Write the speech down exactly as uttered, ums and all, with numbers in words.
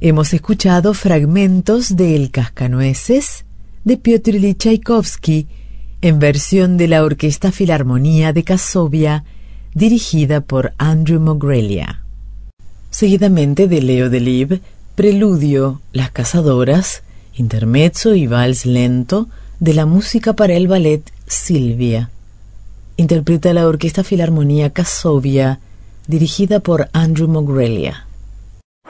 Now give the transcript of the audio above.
Hemos escuchado fragmentos de El Cascanueces de Piotr Ilich Chaikovsky en versión de la Orquesta Filarmonía de Kazovia, dirigida por Andrew Mogrelia. Seguidamente de Leo Delibes, Preludio, Las Cazadoras, Intermezzo y Vals lento de la música para el ballet Silvia. Interpreta la Orquesta Filarmonía Kazovia, dirigida por Andrew Mogrelia.